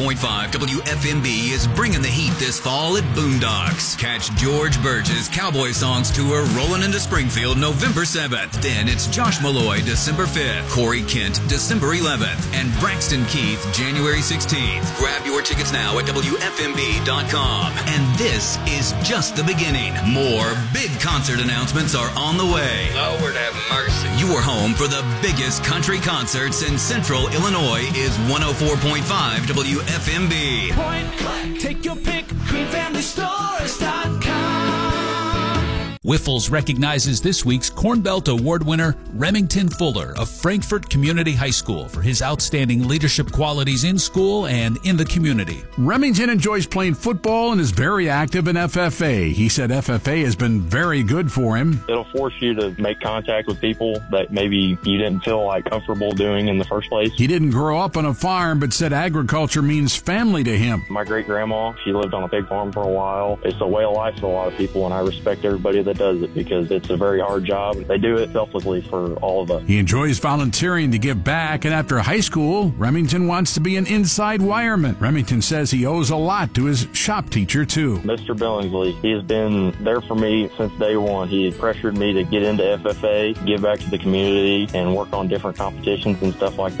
104.5 WFMB is bringing the heat this fall at Boondocks. Catch George Burgess Cowboy Songs Tour rolling into Springfield November 7th. Then it's Josh Malloy December 5th, Corey Kent December 11th, and Braxton Keith January 16th. Grab your tickets now at WFMB.com. And this is just the beginning. More big concert announcements are on the way. Lord have mercy. Your home for the biggest country concerts in Central Illinois is 104.5 WFMB. Point click, take your pick, greenfamilystores.com. Wiffles recognizes this week's Corn Belt Award winner, Remington Fuller of Frankfort Community High School, for his outstanding leadership qualities in school and in the community. Remington enjoys playing football and is very active in FFA. He said FFA has been very good for him. It'll force you to make contact with people that maybe you didn't feel like comfortable doing in the first place. He didn't grow up on a farm, but said agriculture means family to him. My great-grandma, she lived on a pig farm for a while. It's a way of life for a lot of people, and I respect everybody that does it because it's a very hard job. They do it selflessly for all of us. He enjoys volunteering to give back, and after high school, Remington wants to be an inside wireman. Remington says he owes a lot to his shop teacher, too. Mr. Billingsley, he has been there for me since day one. He pressured me to get into FFA, give back to the community, and work on different competitions and stuff like